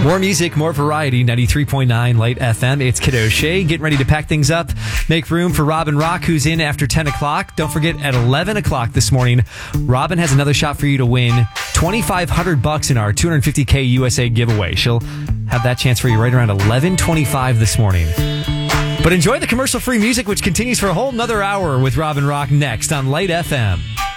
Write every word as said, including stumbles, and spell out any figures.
More music, more variety, ninety-three point nine Light F M. It's Kid O'Shea getting ready to pack things up. Make room for Robin Rock, who's in after ten o'clock. Don't forget, at eleven o'clock this morning, Robin has another shot for you to win twenty-five hundred bucks in our two hundred fifty K U S A giveaway. She'll have that chance for you right around eleven twenty-five this morning. But enjoy the commercial-free music, which continues for a whole nother hour with Robin Rock next on Light F M.